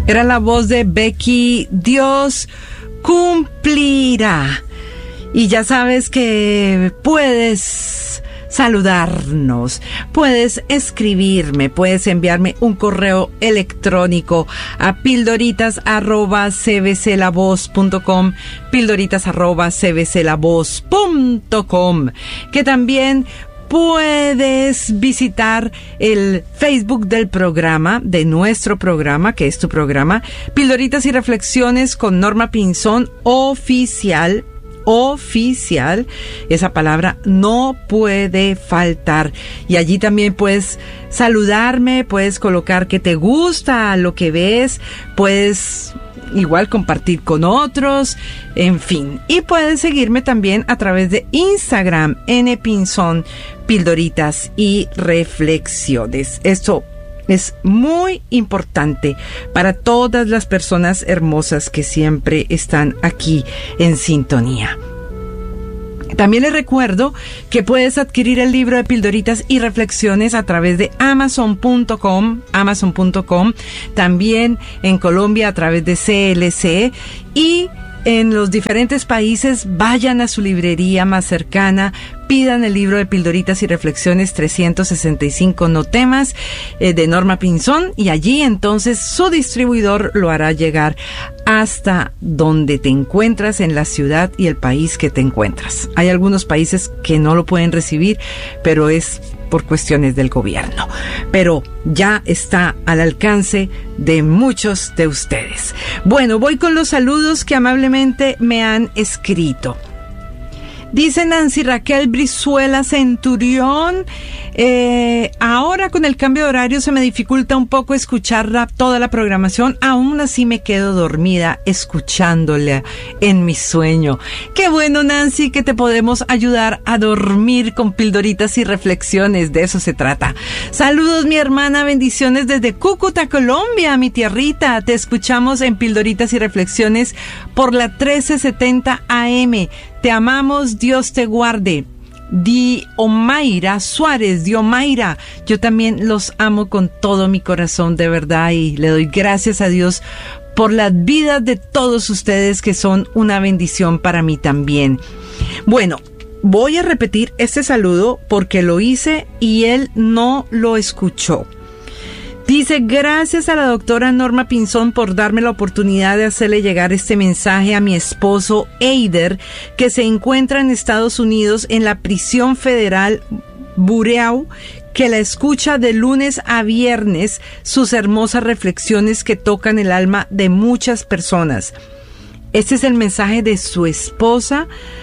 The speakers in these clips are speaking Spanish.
Era la voz de Becky. Dios cumplirá. Y ya sabes que puedes saludarnos, puedes escribirme, puedes enviarme un correo electrónico a pildoritas@cbclavoz.com, pildoritas@cbclavoz.com, que también puedes visitar el Facebook del programa, de nuestro programa, que es tu programa, Pildoritas y Reflexiones con Norma Pinzón Oficial. Oficial, esa palabra no puede faltar. Y allí también puedes saludarme, puedes colocar que te gusta lo que ves, puedes igual compartir con otros, en fin. Y puedes seguirme también a través de Instagram, npinzón, Pildoritas y Reflexiones. Esto es muy importante para todas las personas hermosas que siempre están aquí en sintonía. También les recuerdo que puedes adquirir el libro de Pildoritas y Reflexiones a través de Amazon.com, también en Colombia a través de CLC, y en los diferentes países vayan a su librería más cercana, pidan el libro de Pildoritas y Reflexiones 365 no temas de Norma Pinzón, y allí entonces su distribuidor lo hará llegar hasta donde te encuentras, en la ciudad y el país que te encuentras. Hay algunos países que no lo pueden recibir, pero es por cuestiones del gobierno. Pero ya está al alcance de muchos de ustedes. Bueno, voy con los saludos que amablemente me han escrito. Dice Nancy Raquel Brizuela Centurión, ahora con el cambio de horario se me dificulta un poco escuchar toda la programación, aún así me quedo dormida escuchándola en mi sueño. Qué bueno, Nancy, que te podemos ayudar a dormir con Pildoritas y Reflexiones, de eso se trata. Saludos, mi hermana, bendiciones desde Cúcuta, Colombia, mi tierrita. Te escuchamos en Pildoritas y Reflexiones por la 1370 AM. Te amamos, Dios te guarde. Diomaira Suárez, Diomaira, yo también los amo con todo mi corazón, de verdad, y le doy gracias a Dios por las vidas de todos ustedes, que son una bendición para mí también. Bueno, voy a repetir este saludo porque lo hice y él no lo escuchó. Dice: gracias a la doctora Norma Pinzón por darme la oportunidad de hacerle llegar este mensaje a mi esposo Eider, que se encuentra en Estados Unidos en la prisión federal Bureau, que la escucha de lunes a viernes sus hermosas reflexiones que tocan el alma de muchas personas. Este es el mensaje de su esposa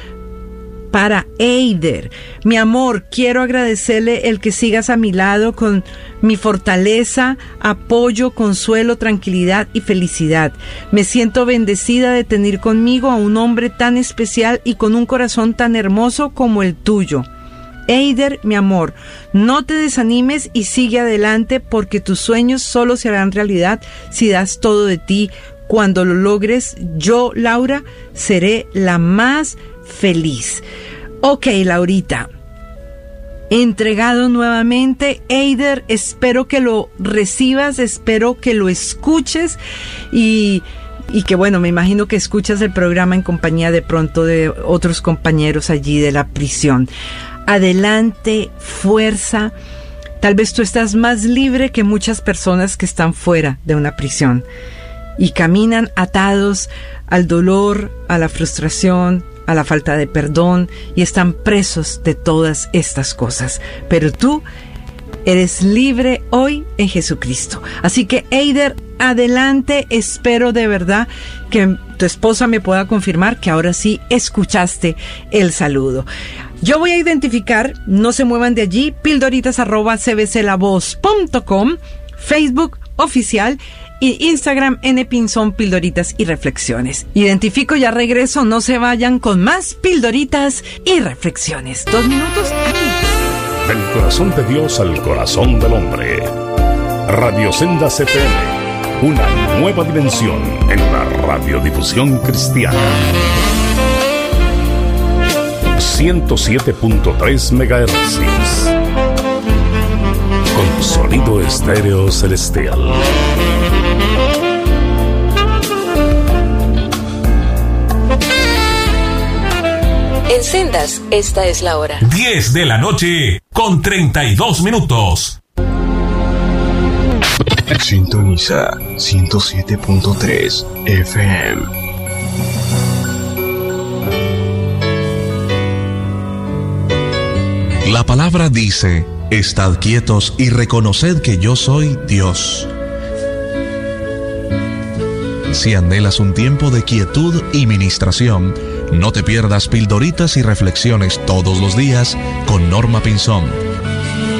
para Eider. Mi amor, quiero agradecerle el que sigas a mi lado con mi fortaleza, apoyo, consuelo, tranquilidad y felicidad. Me siento bendecida de tener conmigo a un hombre tan especial y con un corazón tan hermoso como el tuyo. Eider, mi amor, no te desanimes y sigue adelante, porque tus sueños solo se harán realidad si das todo de ti. Cuando lo logres, yo, Laura, seré la más feliz. Ok, Laurita, entregado nuevamente. Eider, espero que lo recibas, espero que lo escuches y que, bueno, me imagino que escuchas el programa en compañía de pronto de otros compañeros allí de la prisión. Adelante, fuerza. Tal vez tú estás más libre que muchas personas que están fuera de una prisión y caminan atados al dolor, a la frustración, a la falta de perdón, y están presos de todas estas cosas. Pero tú eres libre hoy en Jesucristo. Así que, Eider, adelante. Espero de verdad que tu esposa me pueda confirmar que ahora sí escuchaste el saludo. Yo voy a identificar, no se muevan de allí, pildoritas@cbclavoz.com, Facebook oficial y Instagram npinzón Pildoritas y Reflexiones. Identifico, ya regreso, no se vayan, con más Pildoritas y Reflexiones. 2 minutos aquí. Del corazón de Dios al corazón del hombre. Radio Senda CPM, una nueva dimensión en la radiodifusión cristiana. 107.3 MHz. Con sonido estéreo celestial. En Sendas, esta es la hora. 10 de la noche con 32 minutos. Sintoniza 107.3 FM. La palabra dice: estad quietos y reconoced que yo soy Dios. Si anhelas un tiempo de quietud y ministración, no te pierdas pildoritas y reflexiones todos los días con Norma Pinzón.